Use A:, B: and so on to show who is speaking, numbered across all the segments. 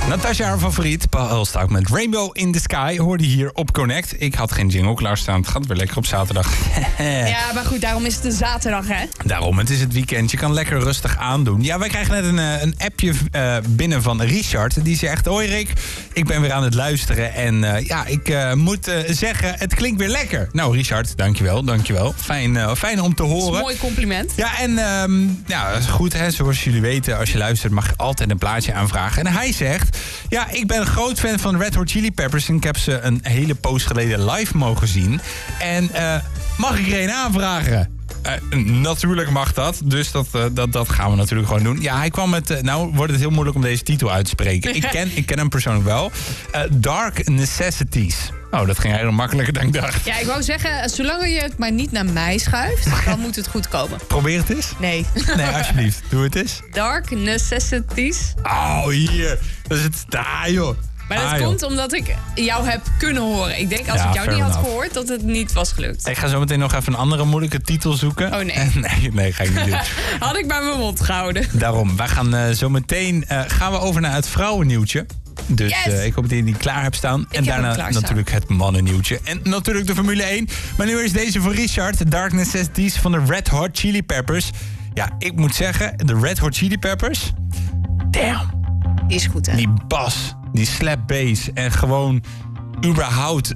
A: Natasja, haar favoriet. Paul Elstak met Rainbow in the Sky hoorde hier op Connect. Ik had geen jingle klaarstaan. Het gaat weer lekker op zaterdag.
B: Ja, maar goed, daarom is het een zaterdag, hè?
A: Daarom, het is het weekend. Je kan lekker rustig aandoen. Ja, wij krijgen net een appje binnen van Richard. Die zegt, hoi Rick, ik ben weer aan het luisteren. En ik moet zeggen, het klinkt weer lekker. Nou Richard, dankjewel. Fijn om te horen.
B: Dat is een mooi compliment.
A: Ja, en goed, hè, zoals jullie weten, als je luistert mag je altijd een plaatje aanvragen. En hij zegt, ja, ik ben een groot fan van Red Hot Chili Peppers en ik heb ze een hele poos geleden live mogen zien. En mag ik er een aanvragen? Natuurlijk mag dat, dus dat gaan we natuurlijk gewoon doen. Ja, hij kwam met, nou wordt het heel moeilijk om deze titel uit te spreken. Ik ken hem persoonlijk wel. Dark Necessities. Oh, dat ging eigenlijk makkelijker dan ik dacht.
B: Ja, ik wou zeggen, zolang je het maar niet naar mij schuift, dan moet het goed komen.
A: Probeer het eens.
B: Nee.
A: Nee, alsjeblieft. Doe het eens.
B: Dark Necessities.
A: Oh, hier. Dat is het. Joh.
B: Maar dat komt omdat ik jou heb kunnen horen. Ik denk, als ik jou niet had gehoord, dat het niet was gelukt.
A: Ik ga zo meteen nog even een andere moeilijke titel zoeken.
B: Oh nee.
A: Nee, ga ik niet doen.
B: Had ik bij mijn mond gehouden.
A: Daarom, wij gaan zo meteen gaan we over naar het vrouwennieuwtje. Dus
B: yes.
A: Ik hoop dat je die klaar hebt staan. En daarna natuurlijk het mannennieuwtje. En natuurlijk de Formule 1. Maar nu is deze voor Richard. Dark Necessities van de Red Hot Chili Peppers. Ja, ik moet zeggen, de Red Hot Chili Peppers. Damn.
B: Die is goed, hè?
A: Die bas, die slap bass en gewoon überhaupt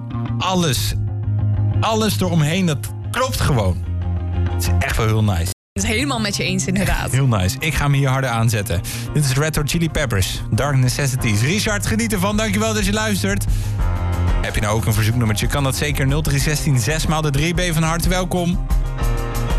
A: alles eromheen, dat klopt gewoon. Het is echt wel heel nice.
B: Het is helemaal met je eens, inderdaad.
A: Heel nice. Ik ga hem hier harder aanzetten. Dit is Red Hot Chili Peppers, Dark Necessities. Richard, geniet ervan. Dankjewel dat je luistert. Heb je nou ook een verzoeknummertje? Kan dat zeker. 0316 6x3. Ben je van harte welkom.